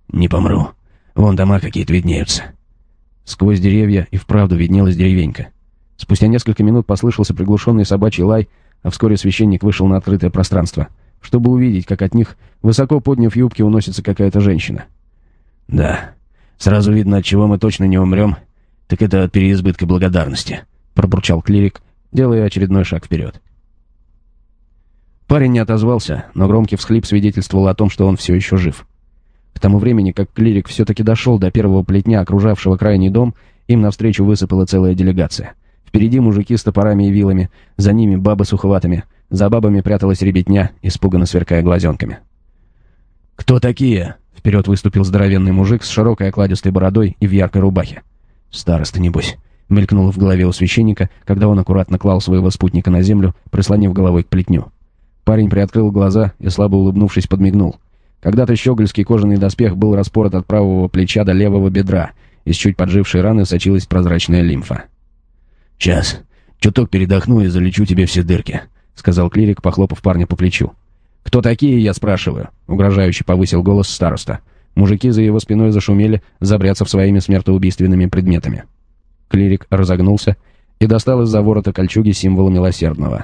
«Не помру. Вон дома какие-то виднеются». Сквозь деревья и вправду виднелась деревенька. Спустя несколько минут послышался приглушенный собачий лай, а вскоре священник вышел на открытое пространство, чтобы увидеть, как от них, высоко подняв юбки, уносится какая-то женщина. «Да, сразу видно, от чего мы точно не умрем, так это от переизбытка благодарности», — пробурчал клирик, делая очередной шаг вперед. Парень не отозвался, но громкий всхлип свидетельствовал о том, что он все еще жив. К тому времени, как клирик все-таки дошел до первого плетня, окружавшего крайний дом, им навстречу высыпала целая делегация. Впереди мужики с топорами и вилами, за ними бабы с ухватами, за бабами пряталась ребятня, испуганно сверкая глазенками. «Кто такие?» — вперед выступил здоровенный мужик с широкой окладистой бородой и в яркой рубахе. «Староста, небось», — мелькнуло в голове у священника, когда он аккуратно клал своего спутника на землю, прислонив головой к плетню. Парень приоткрыл глаза и, слабо улыбнувшись, подмигнул. Когда-то щегольский кожаный доспех был распорот от правого плеча до левого бедра, из чуть поджившей раны сочилась прозрачная лимфа. «Сейчас. Чуток передохну и залечу тебе все дырки», — сказал клирик, похлопав парня по плечу. «Кто такие, я спрашиваю?» — угрожающе повысил голос староста. Мужики за его спиной зашумели, забряцав своими смертоубийственными предметами. Клирик разогнулся и достал из-за ворота кольчуги символ милосердного.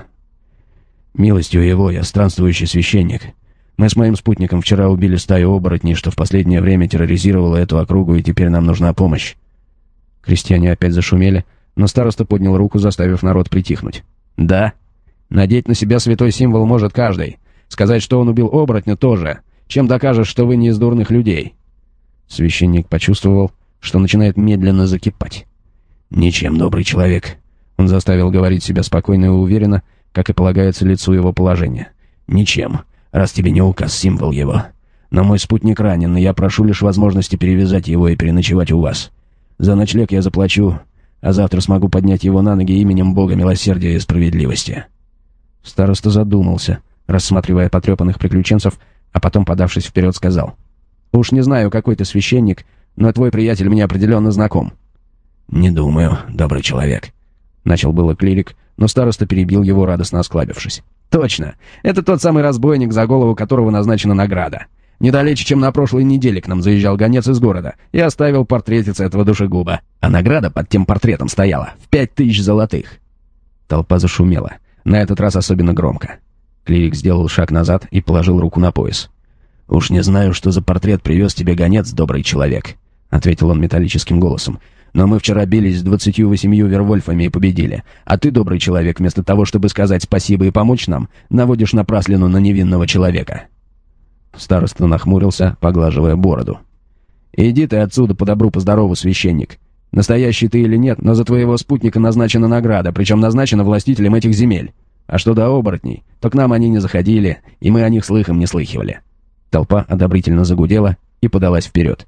«Милостью его я странствующий священник. Мы с моим спутником вчера убили стаю оборотней, что в последнее время терроризировала эту округу, и теперь нам нужна помощь». Крестьяне опять зашумели, но староста поднял руку, заставив народ притихнуть. «Да? Надеть на себя святой символ может каждый. Сказать, что он убил оборотня, тоже. Чем докажешь, что вы не из дурных людей?» Священник почувствовал, что начинает медленно закипать. «Ничем, добрый человек». Он заставил говорить себя спокойно и уверенно, как и полагается лицу его положения. «Ничем, раз тебе не указ символ его. Но мой спутник ранен, и я прошу лишь возможности перевязать его и переночевать у вас. За ночлег я заплачу, а завтра смогу поднять его на ноги именем Бога милосердия и справедливости». Староста задумался, рассматривая потрепанных приключенцев, а потом, подавшись вперед, сказал: «Уж не знаю, какой ты священник, но твой приятель мне определенно знаком». «Не думаю, добрый человек», — начал было клирик, но староста перебил его, радостно осклабившись. «Точно! Это тот самый разбойник, за голову которого назначена награда. Недалече, чем на прошлой неделе, к нам заезжал гонец из города и оставил портретец этого душегуба. А награда под тем портретом стояла в 5000 золотых». Толпа зашумела, на этот раз особенно громко. Клирик сделал шаг назад и положил руку на пояс. «Уж не знаю, что за портрет привез тебе гонец, добрый человек», — ответил он металлическим голосом. «Но мы вчера бились с 28 вервольфами и победили. А ты, добрый человек, вместо того, чтобы сказать спасибо и помочь нам, наводишь напраслину на невинного человека». Староста нахмурился, поглаживая бороду. «Иди ты отсюда по добру, по здорову, священник. Настоящий ты или нет, но за твоего спутника назначена награда, причем назначена властителем этих земель. А что до оборотней, то к нам они не заходили, и мы о них слыхом не слыхивали». Толпа одобрительно загудела и подалась вперед.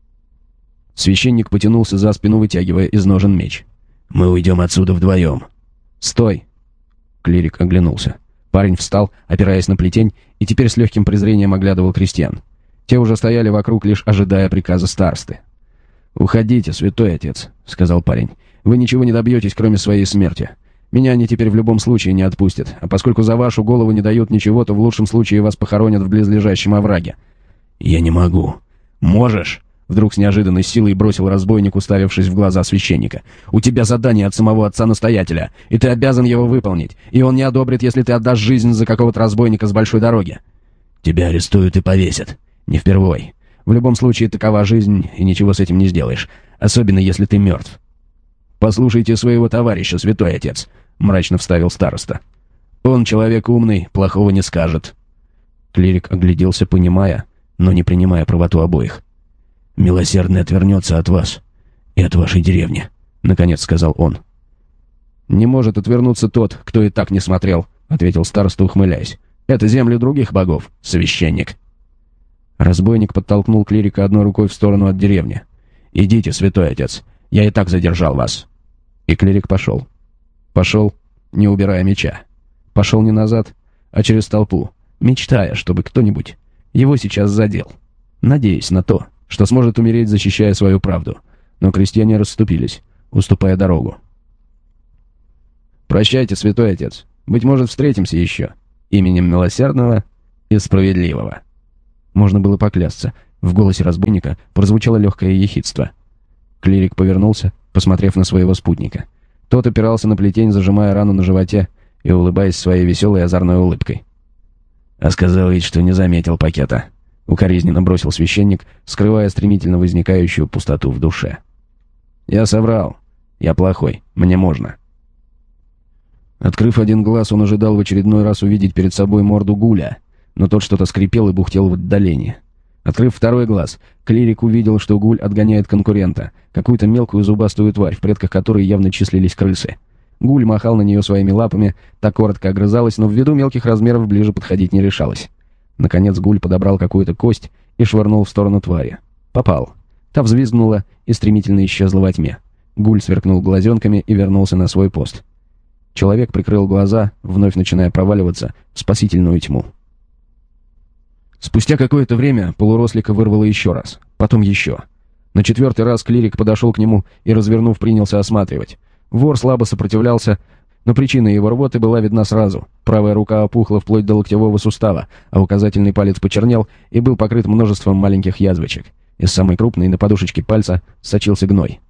Священник потянулся за спину, вытягивая из ножен меч. «Мы уйдем отсюда вдвоем». «Стой!» Клирик оглянулся. Парень встал, опираясь на плетень, и теперь с легким презрением оглядывал крестьян. Те уже стояли вокруг, лишь ожидая приказа старосты. «Уходите, святой отец», — сказал парень. «Вы ничего не добьетесь, кроме своей смерти. Меня они теперь в любом случае не отпустят, а поскольку за вашу голову не дают ничего, то в лучшем случае вас похоронят в близлежащем овраге». «Я не могу». «Можешь!» — вдруг с неожиданной силой бросил разбойник, уставившись в глаза священника. «У тебя задание от самого отца-настоятеля, и ты обязан его выполнить, и он не одобрит, если ты отдашь жизнь за какого-то разбойника с большой дороги». «Тебя арестуют и повесят». «Не впервой. В любом случае, такова жизнь, и ничего с этим не сделаешь, особенно если ты мертв». «Послушайте своего товарища, святой отец», — мрачно вставил староста. «Он человек умный, плохого не скажет». Клирик огляделся, понимая, но не принимая правоту обоих. «Милосердный отвернется от вас и от вашей деревни», — наконец сказал он. «Не может отвернуться тот, кто и так не смотрел», — ответил староста, ухмыляясь. «Это земли других богов, священник». Разбойник подтолкнул клирика одной рукой в сторону от деревни. «Идите, святой отец, я и так задержал вас». И клирик пошел. Пошел, не убирая меча. Пошел не назад, а через толпу, мечтая, чтобы кто-нибудь его сейчас задел. Надеясь на то, что сможет умереть, защищая свою правду. Но крестьяне расступились, уступая дорогу. «Прощайте, святой отец. Быть может, встретимся еще. Именем милосердного и справедливого». Можно было поклясться, В голосе разбойника прозвучало легкое ехидство. Клирик повернулся, посмотрев на своего спутника. Тот опирался на плетень, зажимая рану на животе и улыбаясь своей веселой озорной улыбкой. «А сказал ведь, что не заметил пакета», — укоризненно бросил священник, скрывая стремительно возникающую пустоту в душе. «Я соврал. Я плохой. Мне можно». Открыв один глаз, он ожидал в очередной раз увидеть перед собой морду Гуля, но тот что-то скрипел и бухтел в отдалении. Открыв второй глаз, клирик увидел, что Гуль отгоняет конкурента, какую-то мелкую зубастую тварь, в предках которой явно числились крысы. Гуль махал на нее своими лапами, так коротко огрызалась, но ввиду мелких размеров ближе подходить не решалась. Наконец Гуль подобрал какую-то кость и швырнул в сторону твари. Попал. Та взвизгнула и стремительно исчезла во тьме. Гуль сверкнул глазенками и вернулся на свой пост. Человек прикрыл глаза, вновь начиная проваливаться в спасительную тьму. Спустя какое-то время полурослика вырвало еще раз, потом еще. На 4-й раз клирик подошел к нему и, развернув, принялся осматривать. Вор слабо сопротивлялся, но причина его рвоты была видна сразу. Правая рука опухла вплоть до локтевого сустава, а указательный палец почернел и был покрыт множеством маленьких язвочек. Из самой крупной на подушечке пальца сочился гной.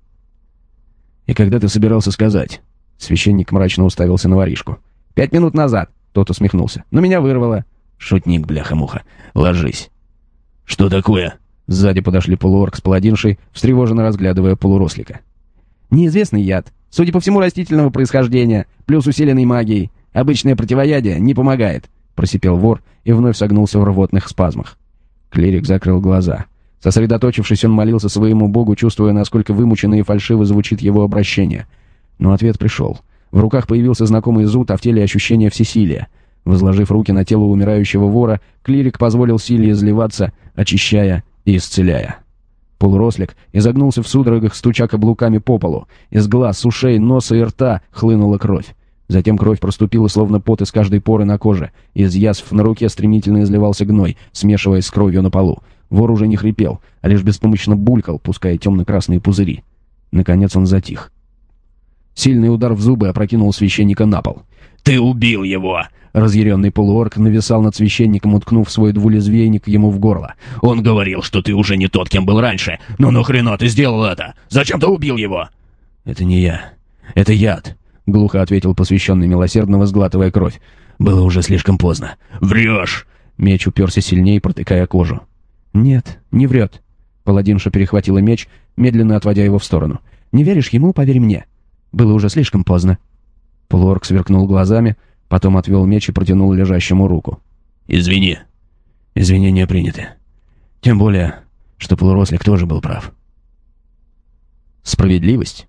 «И когда ты собирался сказать?» Священник мрачно уставился на воришку. 5 минут назад!» Тот усмехнулся. «Но меня вырвало!» «Шутник, бляха-муха! Ложись!» «Что такое?» Сзади подошли полуорк с паладиншей, встревоженно разглядывая полурослика. «Неизвестный яд. Судя по всему, растительного происхождения, плюс усиленной магией. Обычное противоядие не помогает», — просипел вор и вновь согнулся в рвотных спазмах. Клирик закрыл глаза. Сосредоточившись, он молился своему богу, чувствуя, насколько вымученно и фальшиво звучит его обращение. Но ответ пришел. В руках появился знакомый зуд, а в теле ощущение всесилия. Возложив руки на тело умирающего вора, клирик позволил силе изливаться, очищая и исцеляя. Полурослик изогнулся в судорогах, стуча каблуками по полу. Из глаз, ушей, носа и рта хлынула кровь. Затем кровь проступила, словно пот из каждой поры на коже. Из язв на руке стремительно изливался гной, смешиваясь с кровью на полу. Вор уже не хрипел, а лишь беспомощно булькал, пуская темно-красные пузыри. Наконец он затих. Сильный удар в зубы опрокинул священника на пол. «Ты убил его!» Разъяренный полуорк нависал над священником, уткнув свой двулезвейник ему в горло. «Он говорил, что ты уже не тот, кем был раньше. Но нахрена ты сделал это? Зачем ты убил его?» «Это не я. Это яд», — глухо ответил посвященный, милосердно сглатывая кровь. «Было уже слишком поздно». «Врешь!» Меч уперся сильнее, протыкая кожу. «Нет, не врет». Паладинша перехватила меч, медленно отводя его в сторону. «Не веришь ему, поверь мне. Было уже слишком поздно». Полуорк сверкнул глазами, потом отвел меч и протянул лежащему руку. «Извини». «Извинения приняты. Тем более, что полурослик тоже был прав». «Справедливость?»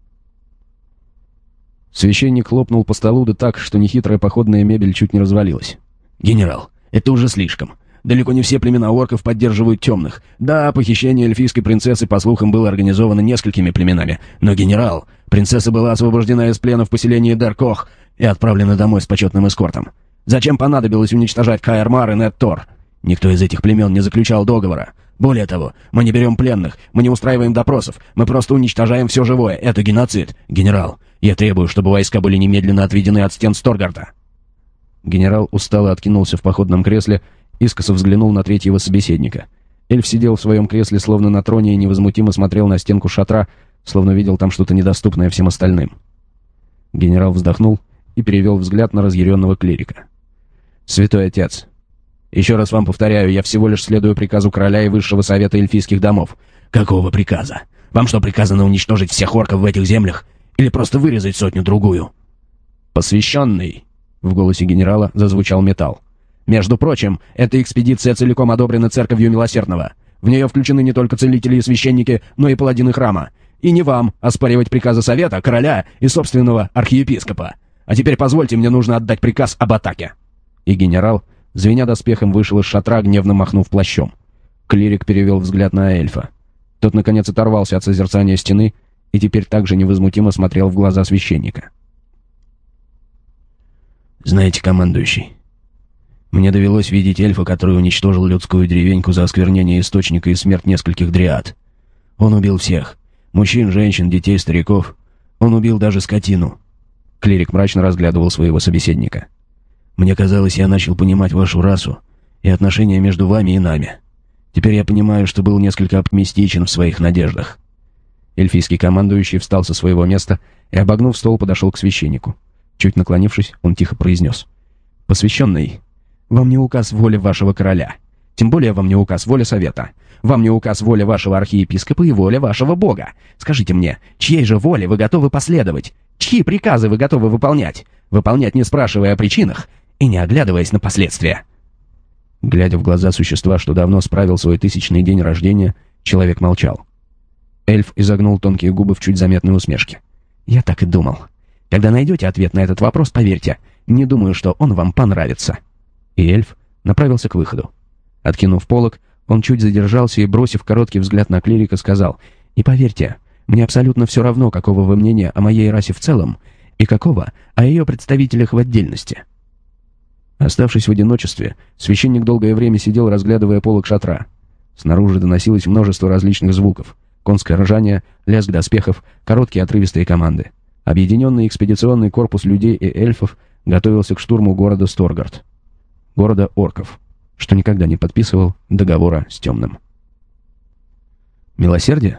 Священник хлопнул по столу да так, что нехитрая походная мебель чуть не развалилась. «Генерал, это уже слишком. Далеко не все племена орков поддерживают темных. Да, похищение эльфийской принцессы, по слухам, было организовано несколькими племенами. Но, генерал, принцесса была освобождена из плена в поселении Даркох и отправлена домой с почетным эскортом. Зачем понадобилось уничтожать Каэр-Мар и Нет-Тор? Никто из этих племен не заключал договора. Более того, мы не берем пленных, мы не устраиваем допросов, мы просто уничтожаем все живое. Это геноцид. Генерал, я требую, чтобы войска были немедленно отведены от стен Сторгарта». Генерал устало откинулся в походном кресле, искоса взглянул на третьего собеседника. Эльф сидел в своем кресле, словно на троне, и невозмутимо смотрел на стенку шатра, словно видел там что-то недоступное всем остальным. Генерал вздохнул и перевел взгляд на разъяренного клирика. «Святой отец, еще раз вам повторяю, я всего лишь следую приказу короля и высшего совета эльфийских домов». «Какого приказа? Вам что, приказано уничтожить всех орков в этих землях? Или просто вырезать 100-другую?» «Посвященный», — в голосе генерала зазвучал металл. «Между прочим, эта экспедиция целиком одобрена Церковью Милосердного. В нее включены не только целители и священники, но и паладины храма. И не вам оспаривать приказы совета, короля и собственного архиепископа. А теперь позвольте, мне нужно отдать приказ об атаке». И генерал, звеня доспехом, вышел из шатра, гневно махнув плащом. Клирик перевел взгляд на эльфа. Тот, наконец, оторвался от созерцания стены и теперь также невозмутимо смотрел в глаза священника. «Знаете, командующий, мне довелось видеть эльфа, который уничтожил людскую деревеньку за осквернение источника и смерть нескольких дриад. Он убил всех. Мужчин, женщин, детей, стариков. Он убил даже скотину». Клирик мрачно разглядывал своего собеседника. «Мне казалось, я начал понимать вашу расу и отношения между вами и нами. Теперь я понимаю, что был несколько оптимистичен в своих надеждах». Эльфийский командующий встал со своего места и, обогнув стол, подошел к священнику. Чуть наклонившись, он тихо произнес: «Посвященный, вам не указ воли вашего короля. Тем более вам не указ воля совета. Вам не указ воля вашего архиепископа и воля вашего бога. Скажите мне, чьей же воле вы готовы последовать? Чьи приказы вы готовы выполнять? Выполнять, не спрашивая о причинах и не оглядываясь на последствия». Глядя в глаза существа, что давно справил свой 1000-й день рождения, человек молчал. Эльф изогнул тонкие губы в чуть заметной усмешке. «Я так и думал. Когда найдете ответ на этот вопрос, поверьте, не думаю, что он вам понравится». И эльф направился к выходу. Откинув полог, он чуть задержался и, бросив короткий взгляд на клирика, сказал: «И поверьте, мне абсолютно все равно, какого вы мнения о моей расе в целом, и какого о ее представителях в отдельности». Оставшись в одиночестве, священник долгое время сидел, разглядывая полог шатра. Снаружи доносилось множество различных звуков: конское ржание, лязг доспехов, короткие отрывистые команды. Объединенный экспедиционный корпус людей и эльфов готовился к штурму города Сторгард, города орков, что никогда не подписывал договора с Темным. Милосердие?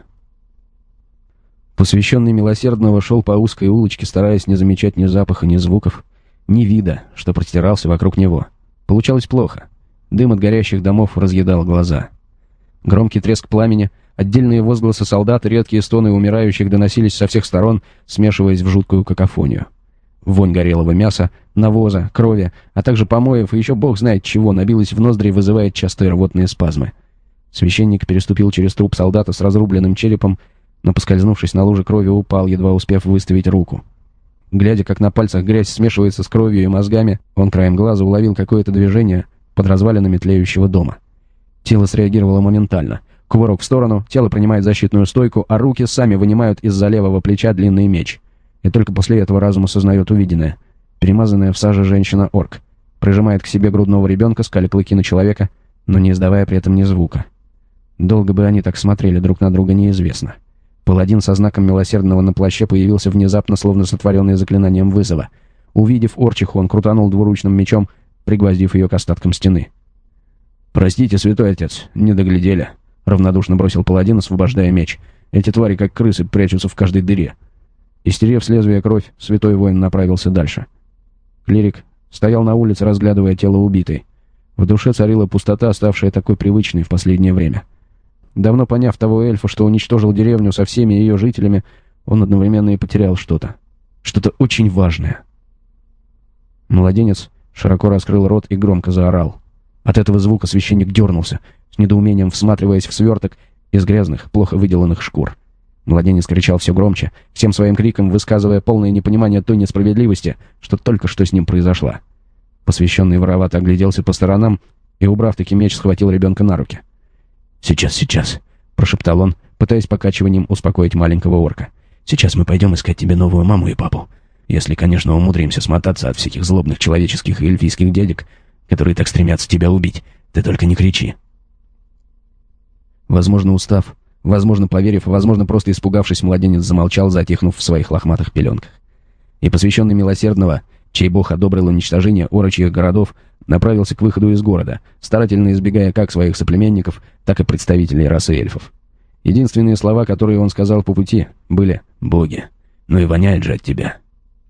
Посвященный Милосердного шел по узкой улочке, стараясь не замечать ни запаха, ни звуков, ни вида, что простирался вокруг него. Получалось плохо. Дым от горящих домов разъедал глаза. Громкий треск пламени, отдельные возгласы солдат и редкие стоны умирающих доносились со всех сторон, смешиваясь в жуткую какофонию. Вонь горелого мяса, навоза, крови, а также помоев и еще бог знает чего набилась в ноздри, вызывая частые рвотные спазмы. Священник переступил через труп солдата с разрубленным черепом, но, поскользнувшись на луже крови, упал, едва успев выставить руку. Глядя, как на пальцах грязь смешивается с кровью и мозгами, он краем глаза уловил какое-то движение под развалинами тлеющего дома. Тело среагировало моментально. Кувырок в сторону, тело принимает защитную стойку, а руки сами вынимают из-за левого плеча длинный меч. И только после этого разум осознает увиденное. Перемазанная в саже женщина-орк прижимает к себе грудного ребенка, скаля клыки на человека, но не издавая при этом ни звука. Долго бы они так смотрели друг на друга, неизвестно. Паладин со знаком Милосердного на плаще появился внезапно, словно сотворенный заклинанием вызова. Увидев орчиху, он крутанул двуручным мечом, пригвоздив ее к остаткам стены. «Простите, святой отец, не доглядели», — равнодушно бросил паладин, освобождая меч. «Эти твари, как крысы, прячутся в каждой дыре». Истерев с лезвия кровь, святой воин направился дальше. Клирик стоял на улице, разглядывая тело убитой. В душе царила пустота, ставшая такой привычной в последнее время. Давно поняв того эльфа, что уничтожил деревню со всеми ее жителями, он одновременно и потерял что-то. Что-то очень важное. Младенец широко раскрыл рот и громко заорал. От этого звука священник дернулся, с недоумением всматриваясь в сверток из грязных, плохо выделанных шкур. Младенец кричал все громче, всем своим криком высказывая полное непонимание той несправедливости, что только что с ним произошла. Посвященный воровато огляделся по сторонам и, убрав-таки меч, схватил ребенка на руки. «Сейчас», — прошептал он, пытаясь покачиванием успокоить маленького орка. «Сейчас мы пойдем искать тебе новую маму и папу. Если, конечно, умудримся смотаться от всяких злобных человеческих и эльфийских дядек, которые так стремятся тебя убить. Ты только не кричи». Возможно, устав, возможно, поверив, возможно, просто испугавшись, младенец замолчал, затихнув в своих лохматых пеленках. И посвященный Милосердного, чей бог одобрил уничтожение орочьих городов, направился к выходу из города, старательно избегая как своих соплеменников, так и представителей расы эльфов. Единственные слова, которые он сказал по пути, были «Боги, ну и воняет же от тебя».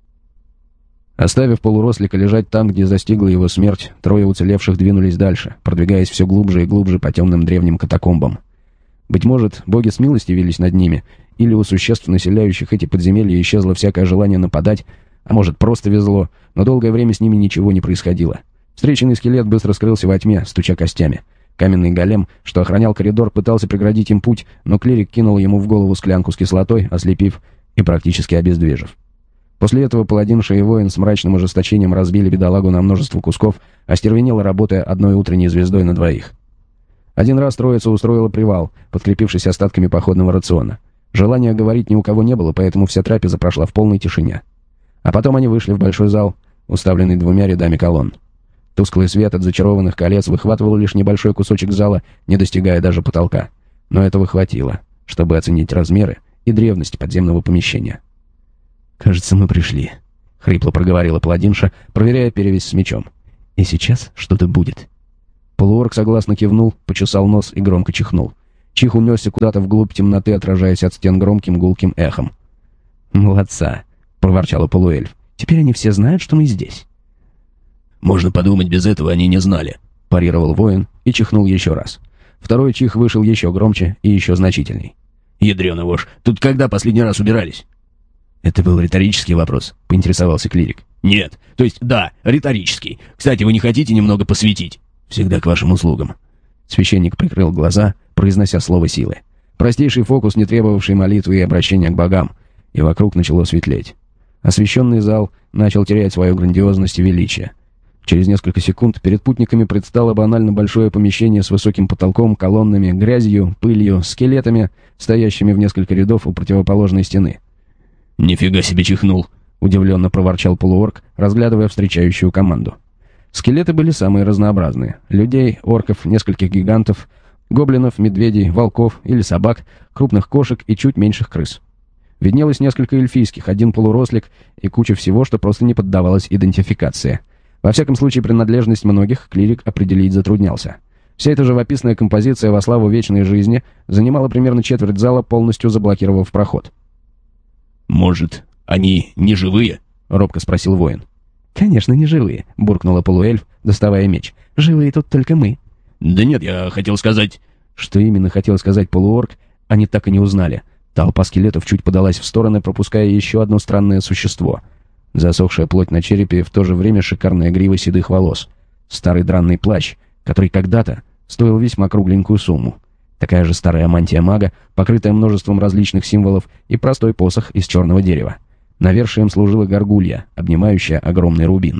Оставив полурослика лежать там, где застигла его смерть, трое уцелевших двинулись дальше, продвигаясь все глубже и глубже по темным древним катакомбам. Быть может, боги смилостивились над ними, или у существ, населяющих эти подземелья, исчезло всякое желание нападать, а может, просто везло, но долгое время с ними ничего не происходило. Встреченный скелет быстро скрылся во тьме, стуча костями. Каменный голем, что охранял коридор, пытался преградить им путь, но клирик кинул ему в голову склянку с кислотой, ослепив и практически обездвижив. После этого паладинша и воин с мрачным ожесточением разбили бедолагу на множество кусков, остервенело работая одной утренней звездой на двоих. Один раз троица устроила привал, подкрепившись остатками походного рациона. Желания говорить ни у кого не было, поэтому вся трапеза прошла в полной тишине. А потом они вышли в большой зал, уставленный 2 рядами колонн. Тусклый свет от зачарованных колец выхватывал лишь небольшой кусочек зала, не достигая даже потолка. Но этого хватило, чтобы оценить размеры и древность подземного помещения. «Кажется, мы пришли», — хрипло проговорила паладинша, проверяя перевязь с мечом. «И сейчас что-то будет». Полуорг согласно кивнул, почесал нос и громко чихнул. Чих унесся куда-то вглубь темноты, отражаясь от стен громким гулким эхом. «Молодца!» — проворчала полуэльф. «Теперь они все знают, что мы здесь». «Можно подумать, без этого они не знали», — парировал воин и чихнул еще раз. Второй чих вышел еще громче и еще значительней. «Ядрёна вошь, тут когда последний раз убирались?» «Это был риторический вопрос», — поинтересовался клирик. «Нет, то есть да, риторический. Кстати, вы не хотите немного посветить?» «Всегда к вашим услугам». Священник прикрыл глаза, произнося слово силы. Простейший фокус, не требовавший молитвы и обращения к богам, и вокруг начало светлеть. Освещенный зал начал терять свою грандиозность и величие. Через несколько секунд перед путниками предстало банально большое помещение с высоким потолком, колоннами, грязью, пылью, скелетами, стоящими в несколько рядов у противоположной стены. «Нифига себе чихнул!» — удивленно проворчал полуорг, разглядывая встречающую команду. Скелеты были самые разнообразные. Людей, орков, нескольких гигантов, гоблинов, медведей, волков или собак, крупных кошек и чуть меньших крыс. Виднелось несколько эльфийских, один полурослик и куча всего, что просто не поддавалось идентификации. Во всяком случае, принадлежность многих клирик определить затруднялся. Вся эта живописная композиция во славу вечной жизни занимала примерно четверть зала, полностью заблокировав проход. «Может, они не живые?» — робко спросил воин. «Конечно, не живые», — буркнула полуэльф, доставая меч. «Живые тут только мы». «Да нет, я хотел сказать...» Что именно хотел сказать полуорг, они так и не узнали. Толпа скелетов чуть подалась в стороны, пропуская еще одно странное существо. Засохшая плоть на черепе и в то же время шикарная грива седых волос. Старый дранный плащ, который когда-то стоил весьма кругленькую сумму. Такая же старая мантия мага, покрытая множеством различных символов, и простой посох из черного дерева. Навершием служила горгулья, обнимающая огромный рубин.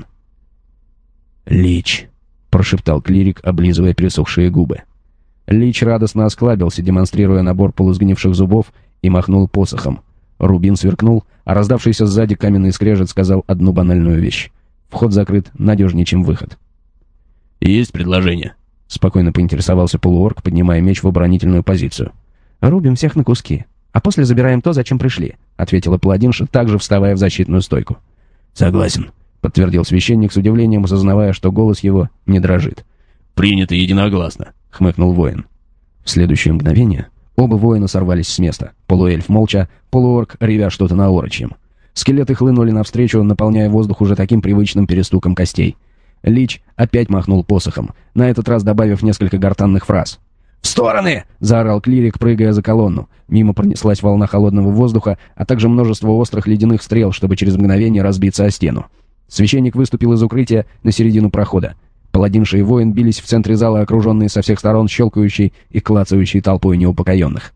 «Лич!» — прошептал клирик, облизывая пересохшие губы. Лич радостно осклабился, демонстрируя набор полусгнивших зубов, и махнул посохом. Рубин сверкнул, а раздавшийся сзади каменный скрежет сказал одну банальную вещь. Вход закрыт надежнее, чем выход. «Есть предложение?» — спокойно поинтересовался полуорг, поднимая меч в оборонительную позицию. «Рубим всех на куски, а после забираем то, зачем пришли», — ответила паладинша, также вставая в защитную стойку. «Согласен», — подтвердил священник с удивлением, осознавая, что голос его не дрожит. «Принято единогласно», — хмыкнул воин. В следующее мгновение оба воина сорвались с места. Полуэльф молча, полуорг ревя что-то на орочьем. Скелеты хлынули навстречу, наполняя воздух уже таким привычным перестуком костей. Лич опять махнул посохом, на этот раз добавив несколько гортанных фраз. «В стороны!» — заорал клирик, прыгая за колонну. Мимо пронеслась волна холодного воздуха, а также множество острых ледяных стрел, чтобы через мгновение разбиться о стену. Священник выступил из укрытия на середину прохода. Паладинша и воин бились в центре зала, окруженные со всех сторон щелкающей и клацающей толпой неупокоенных.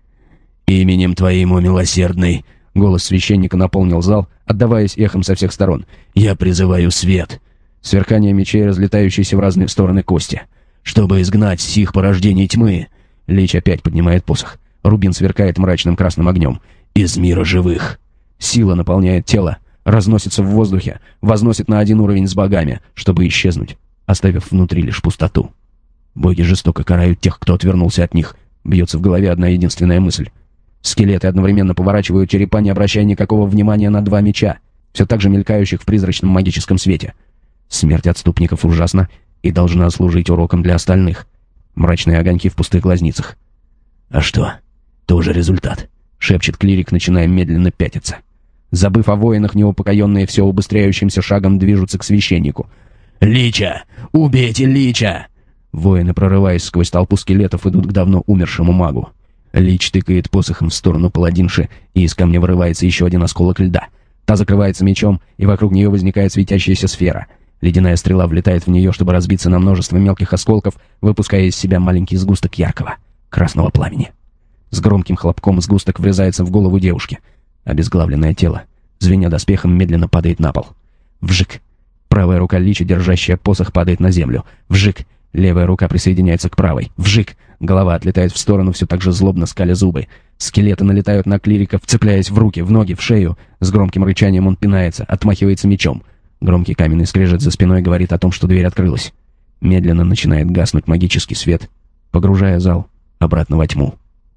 «Именем Твоим, о милосердный!» — голос священника наполнил зал, отдаваясь эхом со всех сторон. «Я призываю свет!» Сверкание мечей, разлетающиеся в разные стороны кости. «Чтобы изгнать сих порождений тьмы!» Лич опять поднимает посох. Рубин сверкает мрачным красным огнем. «Из мира живых!» Сила наполняет тело, разносится в воздухе, возносит на один уровень с богами, чтобы исчезнуть, оставив внутри лишь пустоту. Боги жестоко карают тех, кто отвернулся от них. Бьется в голове одна единственная мысль. Скелеты одновременно поворачивают черепа, не обращая никакого внимания на два меча, все так же мелькающих в призрачном магическом свете. Смерть отступников ужасна и должна служить уроком для остальных. Мрачные огоньки в пустых глазницах. «А что? Тоже результат», — шепчет клирик, начиная медленно пятиться. Забыв о воинах, неупокоенные все убыстряющимся шагом движутся к священнику. «Лича! Убейте Лича!» Воины, прорываясь сквозь толпу скелетов, идут к давно умершему магу. Лич тыкает посохом в сторону паладинши, и из камня вырывается еще один осколок льда. Та закрывается мечом, и вокруг нее возникает светящаяся сфера. Ледяная стрела влетает в нее, чтобы разбиться на множество мелких осколков, выпуская из себя маленький сгусток яркого, красного пламени. С громким хлопком сгусток врезается в голову девушки. Обезглавленное тело, звеня доспехом, медленно падает на пол. Вжик! Правая рука Лича, держащая посох, падает на землю. Вжик! Левая рука присоединяется к правой. Вжик! Голова отлетает в сторону, все так же злобно скаля зубы. Скелеты налетают на клирика, вцепляясь в руки, в ноги, в шею. С громким рычанием он пинается, отмахивается мечом. Громкий каменный скрежет за спиной говорит о том, что дверь открылась. Медленно начинает гаснуть магический свет, погружая зал обратно во тьму.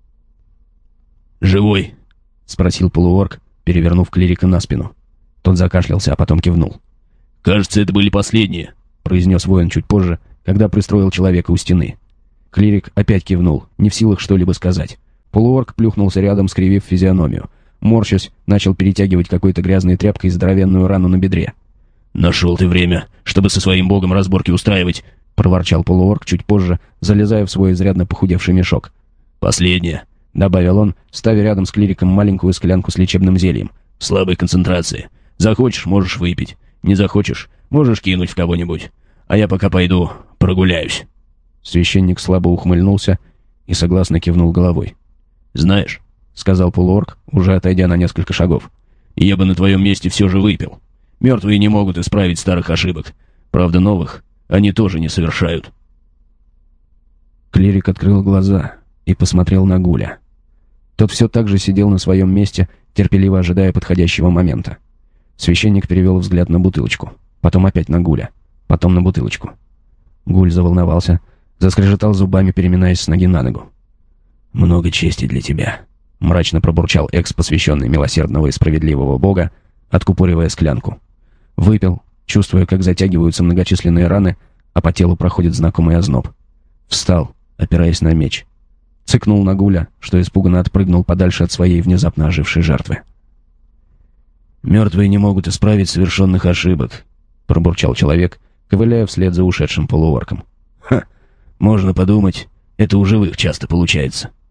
«Живой?» — спросил полуорг, перевернув клирика на спину. Тот закашлялся, а потом кивнул. «Кажется, это были последние», — произнес воин чуть позже когда пристроил человека у стены. Клирик опять кивнул, не в силах что-либо сказать. Полуорк плюхнулся рядом, скривив физиономию. Морщась, начал перетягивать какой-то грязной тряпкой здоровенную рану на бедре. «Нашел ты время, чтобы со своим богом разборки устраивать», — проворчал полуорк чуть позже, залезая в свой изрядно похудевший мешок. «Последнее», — добавил он, ставя рядом с клириком маленькую склянку с лечебным зельем. «Слабой концентрации. Захочешь, можешь выпить. Не захочешь, можешь кинуть в кого-нибудь. А я пока пойду прогуляюсь». Священник слабо ухмыльнулся и согласно кивнул головой. «Знаешь», — сказал полуорк, уже отойдя на несколько шагов, — «я бы на твоем месте все же выпил. Мертвые не могут исправить старых ошибок. Правда, новых они тоже не совершают». Клирик открыл глаза и посмотрел на Гуля. Тот все так же сидел на своем месте, терпеливо ожидая подходящего момента. Священник перевел взгляд на бутылочку, потом опять на Гуля, потом на бутылочку. Гуль заволновался, заскрежетал зубами, переминаясь с ноги на ногу. «Много чести для тебя», — мрачно пробурчал экс-посвященный милосердного и справедливого бога, откупоривая склянку. Выпил, чувствуя, как затягиваются многочисленные раны, а по телу проходит знакомый озноб. Встал, опираясь на меч. Цыкнул на Гуля, что испуганно отпрыгнул подальше от своей внезапно ожившей жертвы. «Мертвые не могут исправить совершенных ошибок», — пробурчал человек, ковыляя вслед за ушедшим полуорком. «Ха, можно подумать, это у живых часто получается».